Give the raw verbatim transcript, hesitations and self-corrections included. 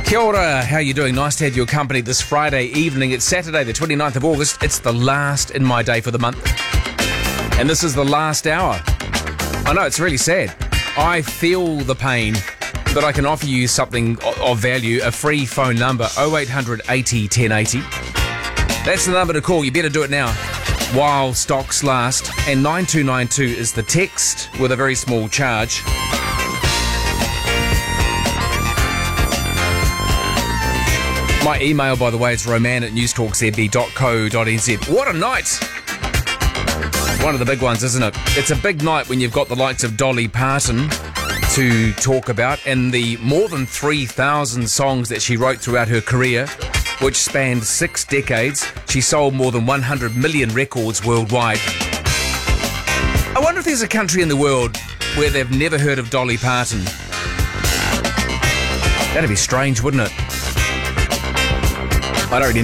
Kia ora, how you doing? Nice to have your company this Friday evening. It's Saturday the twenty-ninth of August. It's the last in my day for the month. And this is the last hour. I know, it's really sad. I feel the pain, but I can offer you something of value, a free phone number, oh eight hundred eighty ten eighty. That's the number to call. You better do it now while stocks last. And nine two nine two is the text with a very small charge. My email, by the way, is roman at newstalk z b dot co dot n z. What a night! One of the big ones, isn't it? It's a big night when you've got the likes of Dolly Parton to talk about and the more than three thousand songs that she wrote throughout her career, which spanned six decades. She sold more than one hundred million records worldwide. I wonder if there's a country in the world where they've never heard of Dolly Parton. That'd be strange, wouldn't it? I don't really